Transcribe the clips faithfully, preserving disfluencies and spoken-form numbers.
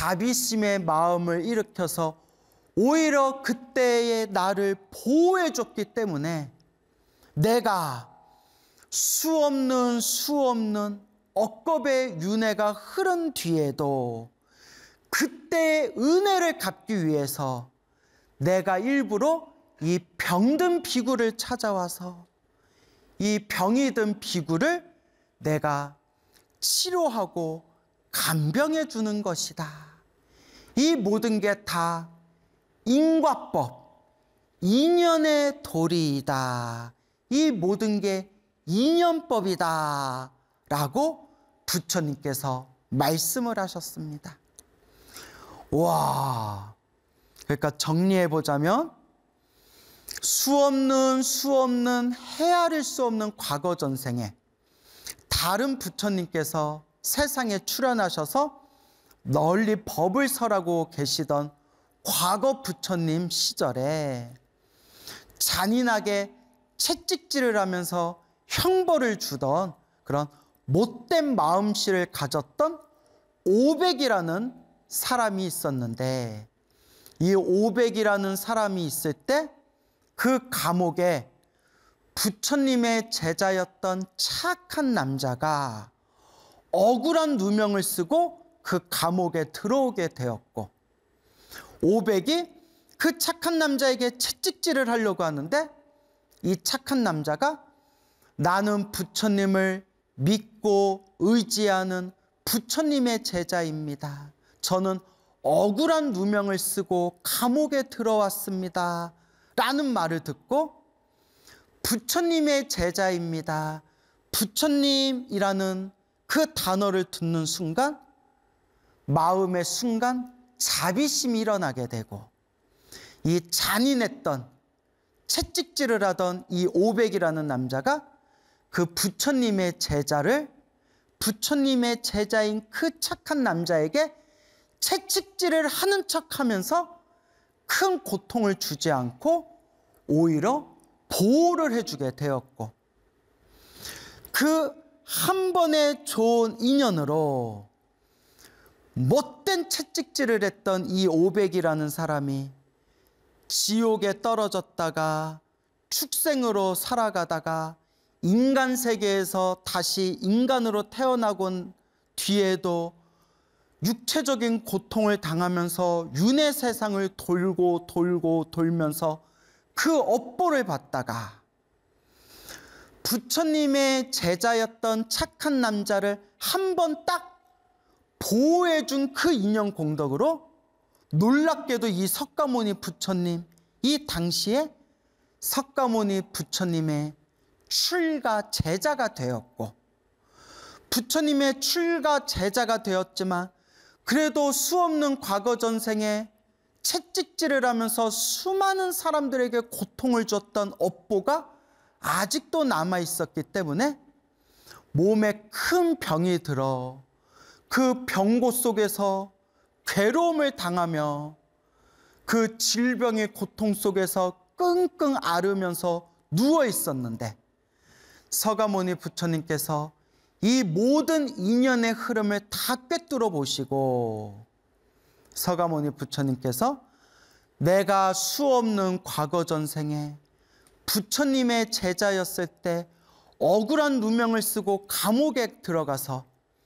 자비심의 마음을 일으켜서 오히려 그때의 나를 보호해 줬기 때문에 내가 수없는 수없는 억겁의 윤회가 흐른 뒤에도 그때의 은혜를 갚기 위해서 내가 일부러 이 병든 비구를 찾아와서 이 병이 든 비구를 내가 치료하고 간병해 주는 것이다. 이 모든 게 다 인과법, 인연의 도리이다. 이 모든 게 인연법이다 라고 부처님께서 말씀을 하셨습니다. 와, 그러니까 정리해 보자면 수없는 수없는 헤아릴 수 없는 과거 전생에 다른 부처님께서 세상에 출현하셔서 널리 법을 설하고 계시던 과거 부처님 시절에 잔인하게 채찍질을 하면서 형벌을 주던 그런 못된 마음씨를 가졌던 오백이라는 사람이 있었는데, 이 오백이라는 사람이 있을 때 그 감옥에 부처님의 제자였던 착한 남자가 억울한 누명을 쓰고 그 감옥에 들어오게 되었고, 오백이 그 착한 남자에게 채찍질을 하려고 하는데 이 착한 남자가 나는 부처님을 믿고 의지하는 부처님의 제자입니다. 저는 억울한 누명을 쓰고 감옥에 들어왔습니다. 라는 말을 듣고 부처님의 제자입니다. 부처님이라는 그 단어를 듣는 순간 마음의 순간 자비심이 일어나게 되고, 이 잔인했던 채찍질을 하던 이 오백이라는 남자가 그 부처님의 제자를 부처님의 제자인 그 착한 남자에게 채찍질을 하는 척하면서 큰 고통을 주지 않고 오히려 보호를 해주게 되었고, 그 한 번의 좋은 인연으로 못된 채찍질을 했던 이 오백이라는 사람이 지옥에 떨어졌다가 축생으로 살아가다가 인간 세계에서 다시 인간으로 태어나곤 뒤에도 육체적인 고통을 당하면서 윤회 세상을 돌고 돌고 돌면서 그 업보를 받다가 부처님의 제자였던 착한 남자를 한 번 딱 보호해준 그 인연 공덕으로 놀랍게도 이 석가모니 부처님, 이 당시에 석가모니 부처님의 출가 제자가 되었고, 부처님의 출가 제자가 되었지만 그래도 수없는 과거 전생에 채찍질을 하면서 수많은 사람들에게 고통을 줬던 업보가 아직도 남아 있었기 때문에 몸에 큰 병이 들어 그 병고 속에서 괴로움을 당하며 그 질병의 고통 속에서 끙끙 앓으면서 누워 있었는데, 서가모니 부처님께서 이 모든 인연의 흐름을 다 꿰뚫어 보시고 서가모니 부처님께서 내가 수없는 과거 전생에 부처님의 제자였을 때 억울한 누명을 쓰고 감옥에 들어가서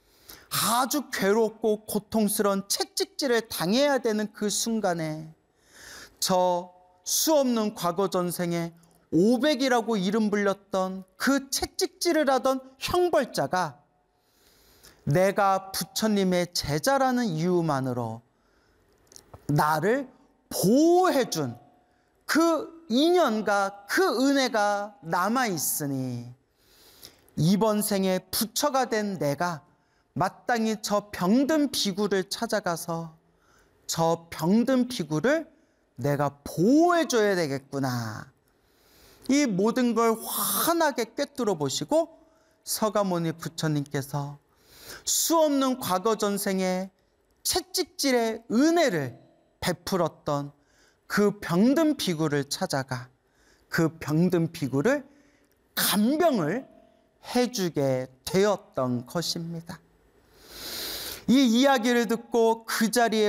아주 괴롭고 고통스러운 채찍질을 당해야 되는 그 순간에 저 수없는 과거 전생에 오백이라고 이름 불렸던 그 채찍질을 하던 형벌자가 내가 부처님의 제자라는 이유만으로 나를 보호해준 그 인연과 그 은혜가 남아있으니 이번 생에 부처가 된 내가 마땅히 저 병든 비구를 찾아가서 저 병든 비구를 내가 보호해줘야 되겠구나. 이 모든 걸 환하게 꿰뚫어 보시고 서가모니 부처님께서 수없는 과거 전생에 채찍질의 은혜를 베풀었던 그 병든 비구를 찾아가 그 병든 비구를 간병을 해주게 되었던 것입니다. 이 이야기를 듣고 그 자리에